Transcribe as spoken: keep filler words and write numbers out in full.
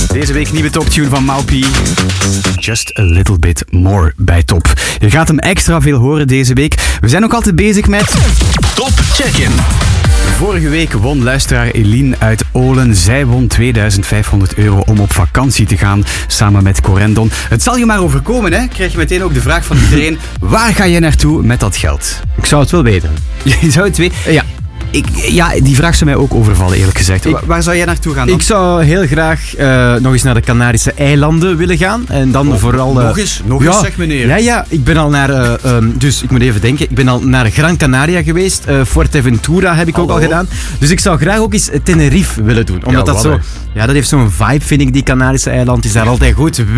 Deze week nieuwe toptune van Maupi. Just a little bit more bij Top. Je gaat hem extra veel horen deze week. We zijn ook altijd bezig met... Top Check-in. Vorige week won luisteraar Eline uit Olen. Zij won tweeduizend vijfhonderd euro om op vakantie te gaan samen met Corendon. Het zal je maar overkomen, hè? Krijg je meteen ook de vraag van iedereen. Waar ga je naartoe met dat geld? Ik zou het wel weten. Je zou het weten? Ja. Ik, ja, die vraag zou mij ook overvallen, eerlijk gezegd. Ik, Waar, waar zou jij naartoe gaan dan? Ik zou heel graag uh, nog eens naar de Canarische eilanden willen gaan. En dan oh, vooral... Uh, nog eens? Nog ja, eens, zeg meneer. Ja, ja. Ik ben al naar... Uh, um, dus ik moet even denken. Ik ben al naar Gran Canaria geweest. Uh, Fuerteventura heb ik Hallo. ook al gedaan. Dus ik zou graag ook eens Tenerife willen doen. Omdat ja, dat zo... Ja, dat heeft zo'n vibe, vind ik, die Canarische eiland. Is daar altijd goed.